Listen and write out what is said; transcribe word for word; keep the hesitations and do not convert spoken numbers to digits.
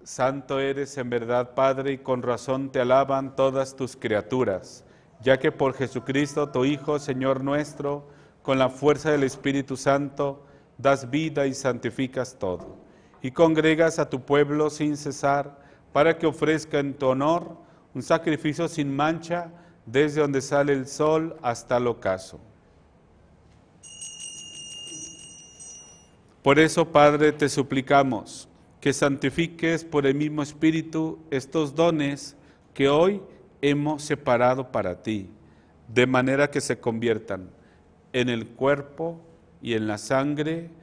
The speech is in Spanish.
Santo eres en verdad, Padre, y con razón te alaban todas tus criaturas, ya que por Jesucristo, tu Hijo, Señor nuestro, con la fuerza del Espíritu Santo, das vida y santificas todo, y congregas a tu pueblo sin cesar, para que ofrezca en tu honor un sacrificio sin mancha, desde donde sale el sol hasta el ocaso. Por eso, Padre, te suplicamos que santifiques por el mismo Espíritu estos dones que hoy hemos separado para ti, de manera que se conviertan en el cuerpo y en la sangre